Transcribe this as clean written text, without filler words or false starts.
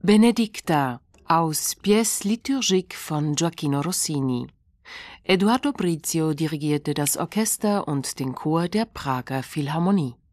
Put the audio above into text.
Benedicta aus Pièce liturgique von Gioacchino Rossini. Eduardo Brizio dirigierte das Orchester und den Chor der Prager Philharmonie.